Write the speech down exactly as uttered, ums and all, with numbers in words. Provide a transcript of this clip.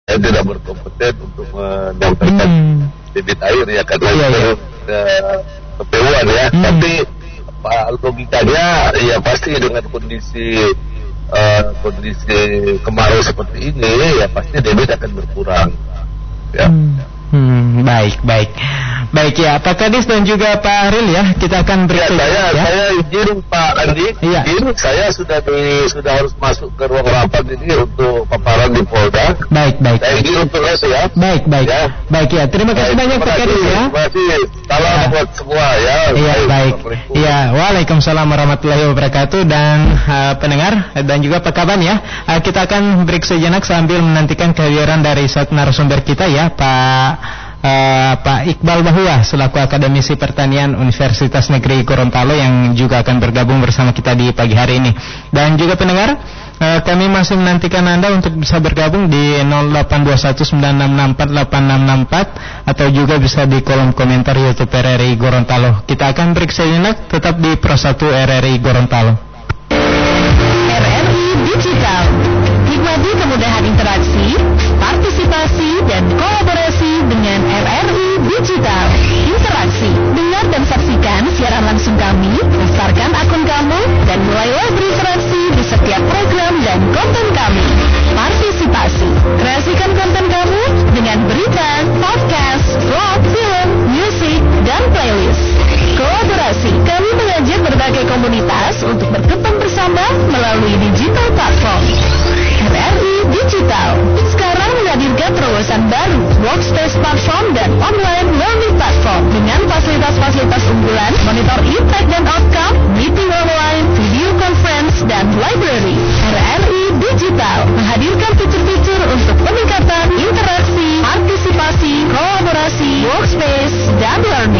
saya tidak berkompeten untuk menyampaikan hmm. debit air ya karena iya, itu iya. ke P U-an ya. Hmm. Tapi Pak logikanya ya pasti dengan kondisi uh, kondisi kemarau seperti ini ya pasti debit akan berkurang. Ya. Hmm. Hmm, baik, baik. Baik ya, Pak Kadis dan juga Pak Ariel ya, kita akan beri ya, saya, ya. saya izin Pak Andi, iya. izin saya sudah di, sudah harus masuk ke ruang rapat ini untuk paparan di Polda. Baik, baik. Saya izin untuk les ya. Baik, baik. Ya. Baik ya, terima kasih baik, banyak Pak Kadis ya. Terima kasih. Salam ya. buat semua ya. Iya, baik. Iya, Waalaikumsalam warahmatullahi wabarakatuh dan uh, pendengar dan juga Pak Kaban ya. Uh, kita akan break sejenak sambil menantikan kehadiran dari satu narasumber kita ya, Pak Uh, Pak Iqbal Bahwa selaku akademisi pertanian Universitas Negeri Gorontalo yang juga akan bergabung bersama kita di pagi hari ini. Dan juga pendengar, uh, kami masih menantikan Anda untuk bisa bergabung di nol delapan dua satu sembilan enam enam empat delapan enam enam empat atau juga bisa di kolom komentar YouTube R R I Gorontalo. Kita akan break sejenak, tetap di Pro satu R R I Gorontalo. R R I Digital, nikmati kemudahan interaksi, partisipasi dan kolaborasi dengan R R I Digital. Interaksi, dengar dan saksikan siaran langsung kami, daftarkan akun kamu dan mulailah berinteraksi di setiap program dan konten kami. Partisipasi, kreasikan konten kamu dengan berita, podcast, vlog, film, musik, dan playlist. Kolaborasi, kami mengajak berbagai komunitas untuk berkembang bersama melalui digital platform. R R I Digital sekarang menghadirkan terobosan baru, workspace platform dan online learning platform dengan fasilitas-fasilitas unggulan, monitor impact dan outcome, meeting online, video conference, dan library. R R I Digital menghadirkan fitur-fitur untuk peningkatan interaksi, partisipasi, kolaborasi, workspace, dan learning.